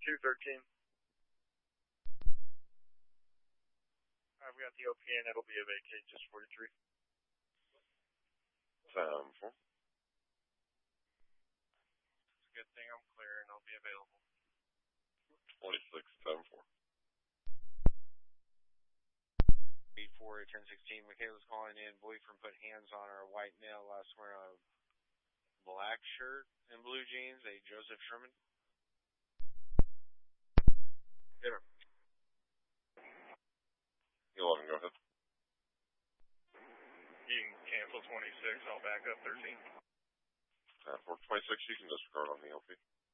213. I've got the OPN. It'll be a vacate, just 43. 10-4. It's a good thing I'm clear and I'll be available. 26, 10-4. 84 1016. Michaela's calling in. Boyfriend put hands on her white male last wearing a black shirt and blue jeans. A Joseph Sherman. Yeah. 11, go ahead. You can cancel 26. I'll back up 13. 10-4. 26, you can disregard on the LP.